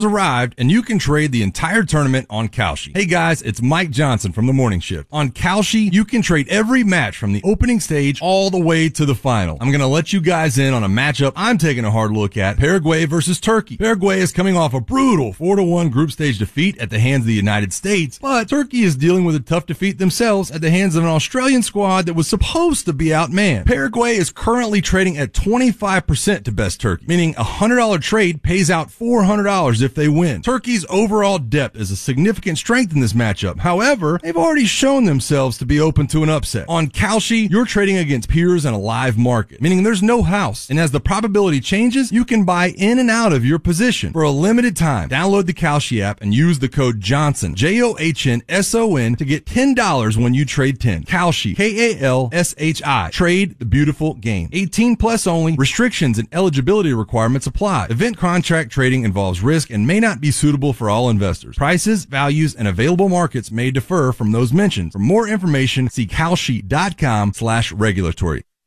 arrived, and you can trade the entire tournament on Kalshi. Hey guys, it's Mike Johnson from The Morning Shift. On Kalshi, you can trade every match from the opening stage all the way to the final. I'm going to let you guys in on a matchup I'm taking a hard look at: Paraguay versus Turkey. Paraguay is coming off a brutal 4-1 group stage defeat at the hands of the United States, but Turkey is dealing with a tough defeat themselves at the hands of an Australian squad that was supposed to be outmanned. Paraguay is currently trading at 25% to best Turkey, meaning a $100 trade pays out $400 if they win. Turkey's overall depth is a significant strength in this matchup. However, they've already shown themselves to be open to an upset. On Kalshi, you're trading against peers in a live market, meaning there's no house. And as the probability changes, you can buy in and out of your position. For a limited time, download the Kalshi app and use the code JOHNSON, JOHNSON, to get $10 when you trade 10. Kalshi, Kalshi. Trade the beautiful game. 18 plus only. Restrictions and eligibility requirements apply. Event contract trading involves risk and may not be suitable for all investors. Prices, values, and available markets may differ from those mentioned. For more information, see Kalshi.com/regulatory.